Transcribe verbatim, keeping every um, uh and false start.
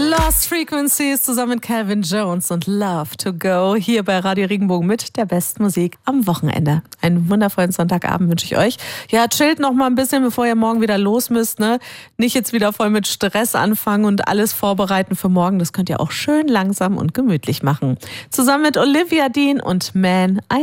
Lost Frequencies zusammen mit Calvin Jones und Love to Go hier bei Radio Regenbogen mit der besten Musik am Wochenende. Einen wundervollen Sonntagabend wünsche ich euch. Ja, chillt noch mal ein bisschen, bevor ihr morgen wieder los müsst, ne? Nicht jetzt wieder voll mit Stress anfangen und alles vorbereiten für morgen. Das könnt ihr auch schön langsam und gemütlich machen. Zusammen mit Olivia Dean und Man, I